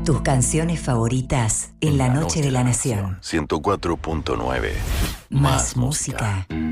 Tus canciones favoritas en la noche de la nación. 104.9. Más música.